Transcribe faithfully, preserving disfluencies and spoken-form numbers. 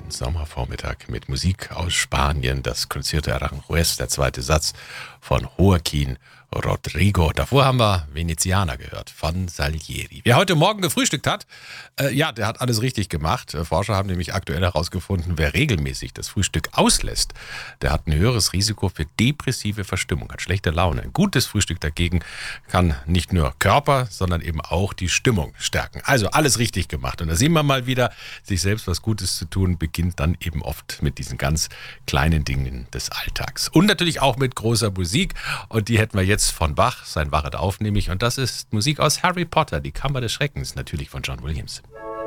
Sommervormittag mit Musik aus Spanien. Das Concierto Aranjuez, der zweite Satz von Joaquín Rodrigo. Davor haben wir Venezianer gehört von Salieri. Wer heute Morgen gefrühstückt hat, äh, ja, der hat alles richtig gemacht. Forscher haben nämlich aktuell herausgefunden, wer regelmäßig das Frühstück auslässt, der hat ein höheres Risiko für depressive Verstimmung, hat schlechte Laune. Ein gutes Frühstück dagegen kann nicht nur Körper, sondern eben auch die Stimmung stärken. Also alles richtig gemacht. Und da sehen wir mal wieder, sich selbst was Gutes zu tun, beginnt dann eben oft mit diesen ganz kleinen Dingen des Alltags. Und natürlich auch mit großer Musik. Und die hätten wir jetzt von Bach, sein Wachet auf nämlich. Und das ist Musik aus Harry Potter, die Kammer des Schreckens, natürlich von John Williams.